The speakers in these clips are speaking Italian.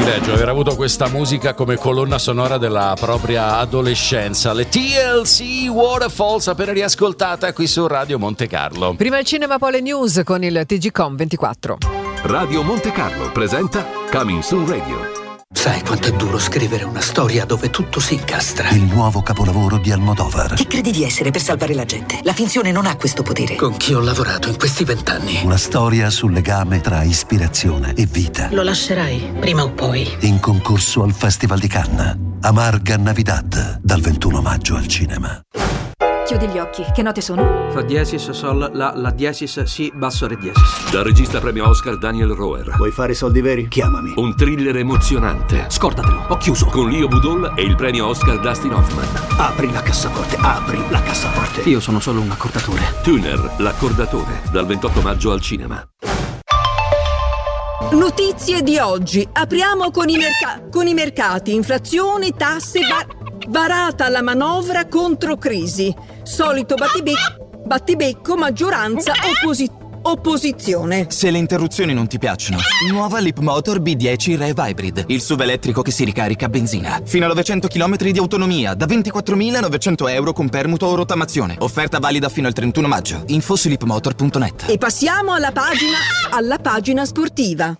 privilegio aver avuto questa musica come colonna sonora della propria adolescenza. Le TLC Waterfalls, appena riascoltata qui su Radio Monte Carlo. Prima il cinema, poi le news con il TGcom 24. Radio Monte Carlo presenta Coming Soon Radio. Sai quanto è duro scrivere una storia dove tutto si incastra? Il nuovo capolavoro di Almodovar. Chi credi di essere per salvare la gente? La finzione non ha questo potere. Con chi ho lavorato in questi 20 anni? Una storia sul legame tra ispirazione e vita. Lo lascerai, prima o poi. In concorso al Festival di Cannes. Amarga Navidad, dal 21 maggio al cinema. Chiudi gli occhi, che note sono? Fa diesis, sol, la diesis, si, basso, re diesis. Dal regista premio Oscar Daniel Roher. Vuoi fare soldi veri? Chiamami. Un thriller emozionante. Scordatelo, ho chiuso. Con Leo Budol e il premio Oscar Dustin Hoffman. Apri la cassaforte, apri la cassaforte. Io sono solo un accordatore. Tuner, l'accordatore, dal 28 maggio al cinema. Notizie di oggi. Apriamo con i mercati. Inflazione, tasse, varata la manovra contro crisi. Solito battibecco, maggioranza, opposizione. Se le interruzioni non ti piacciono, nuova Leapmotor B10 Rev Hybrid, il SUV elettrico che si ricarica a benzina. Fino a 900 km di autonomia, da 24.900 euro con permuto o rottamazione. Offerta valida fino al 31 maggio. Info su leapmotor.net. E passiamo alla pagina sportiva.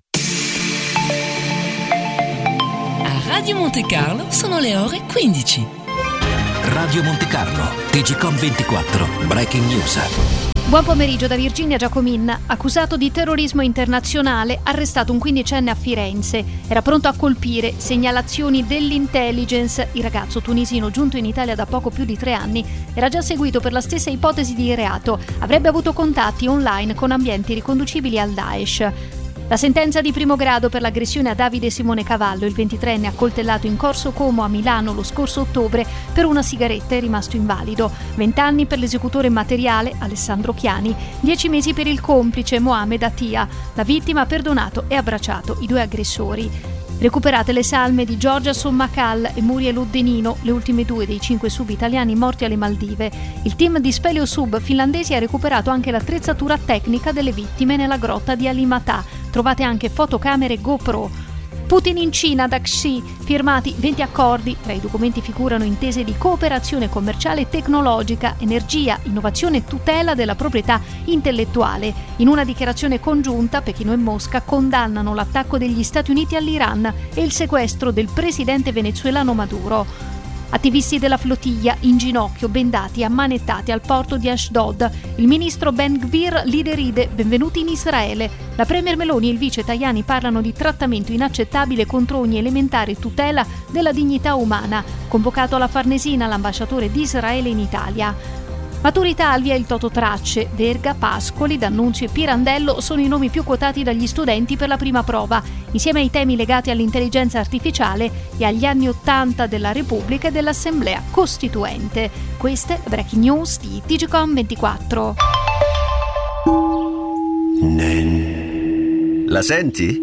A Radio Monte Carlo sono le ore 15. Radio Monte Carlo, TGcom 24, Breaking News. Buon pomeriggio da Virginia Giacomin. Accusato di terrorismo internazionale, arrestato un 15enne a Firenze. Era pronto a colpire, segnalazioni dell'intelligence. Il ragazzo tunisino, giunto in Italia da poco più di 3 anni, era già seguito per la stessa ipotesi di reato. Avrebbe avuto contatti online con ambienti riconducibili al Daesh. La sentenza di primo grado per l'aggressione a Davide Simone Cavallo, il 23enne accoltellato in Corso Como a Milano lo scorso ottobre per una sigaretta, è rimasto invalido. 20 anni per l'esecutore materiale Alessandro Chiani, 10 mesi per il complice Mohamed Attia. La vittima ha perdonato e abbracciato i 2 aggressori. Recuperate le salme di Giorgia Sommacal e Muriel Uddenino, le ultime 2 dei 5 sub italiani morti alle Maldive. Il team di Speleo Sub finlandesi ha recuperato anche l'attrezzatura tecnica delle vittime nella grotta di Alimatà. Trovate anche fotocamere GoPro. Putin in Cina, da Xi, firmati 20 accordi. Tra i documenti figurano intese di cooperazione commerciale e tecnologica, energia, innovazione e tutela della proprietà intellettuale. In una dichiarazione congiunta, Pechino e Mosca condannano l'attacco degli Stati Uniti all'Iran e il sequestro del presidente venezuelano Maduro. Attivisti della flottiglia in ginocchio, bendati e ammanettati al porto di Ashdod. Il ministro Ben Gvir li deride, benvenuti in Israele. La premier Meloni e il vice Tajani parlano di trattamento inaccettabile contro ogni elementare tutela della dignità umana. Convocato alla Farnesina l'ambasciatore di Israele in Italia. Maturità al via il Tototracce, Verga, Pascoli, D'Annunzio e Pirandello sono i nomi più quotati dagli studenti per la prima prova, insieme ai temi legati all'intelligenza artificiale e agli anni '80 della Repubblica e dell'Assemblea Costituente. Queste Breaking News di TGcom 24. Nen. La senti?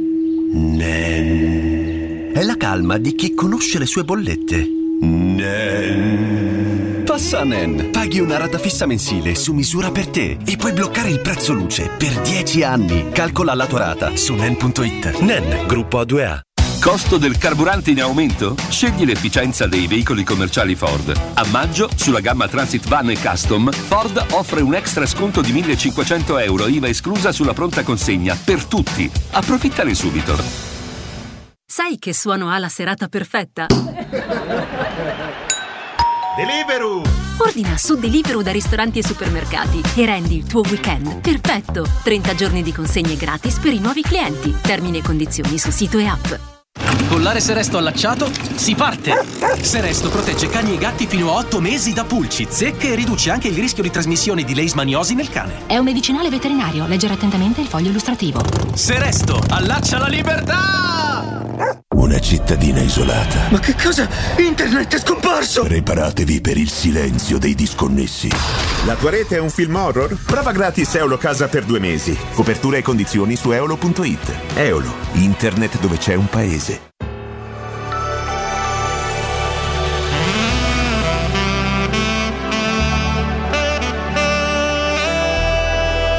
Nen. È la calma di chi conosce le sue bollette. Nen. Passa a Nen, paghi una rata fissa mensile su misura per te e puoi bloccare il prezzo luce per 10 anni. Calcola la tua rata su nen.it. Nen, gruppo A2A. Costo del carburante in aumento? Scegli l'efficienza dei veicoli commerciali Ford. A maggio, sulla gamma Transit Van e Custom, Ford offre un extra sconto di 1.500 euro, IVA esclusa sulla pronta consegna, per tutti. Approfittane subito. Sai che suono ha la serata perfetta? Deliveroo! Ordina su Deliveroo da ristoranti e supermercati e rendi il tuo weekend perfetto. 30 giorni di consegne gratis per i nuovi clienti. Termini e condizioni su sito e app. Collare Seresto allacciato, si parte! Seresto protegge cani e gatti fino a 8 mesi da pulci, zecche e riduce anche il rischio di trasmissione di leishmaniosi nel cane. È un medicinale veterinario, leggere attentamente il foglio illustrativo. Seresto, allaccia la libertà! Una cittadina isolata. Ma che cosa? Internet è scomparso! Preparatevi per il silenzio dei disconnessi. La tua rete è un film horror? Prova gratis Eolo Casa per 2 mesi. Copertura e condizioni su eolo.it. Eolo, internet dove c'è un paese.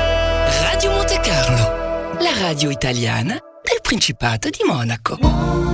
Radio Monte Carlo, la radio italiana del Principato di Monaco.